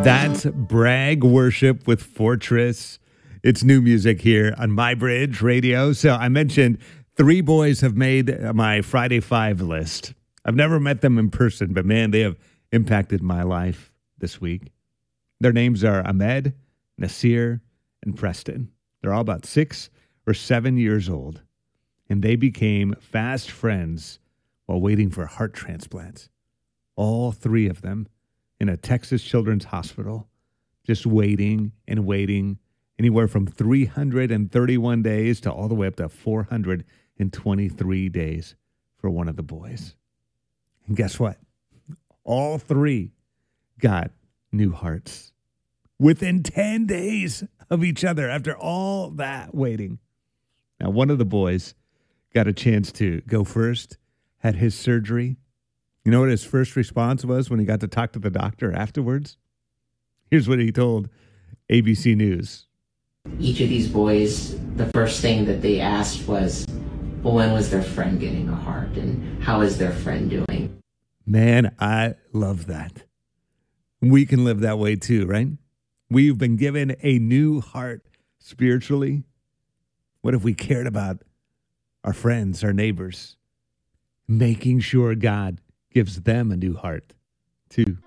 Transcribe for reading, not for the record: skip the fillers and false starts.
That's Brag Worship with Fortress. It's new music here on My Bridge Radio. So I mentioned 3 boys have made my Friday 5 list. I've never met them in person, but man, they have impacted my life this week. Their names are Ahmed, Nasir, and Preston. They're all about 6 or 7 years old, and they became fast friends while waiting for heart transplants. All 3 of them in a Texas Children's Hospital, just waiting and waiting, anywhere from 331 days to all the way up to 423 days for one of the boys. And guess what? All 3 got new hearts within 10 days of each other after all that waiting. Now, one of the boys got a chance to go first, had his surgery. You know what his first response was when he got to talk to the doctor afterwards? Here's what he told ABC News. Each of these boys, the first thing that they asked was, well, when was their friend getting a heart and how is their friend doing? Man, I love that. We can live that way too, right? We've been given a new heart spiritually. What if we cared about our friends, our neighbors, making sure God gives them a new heart too?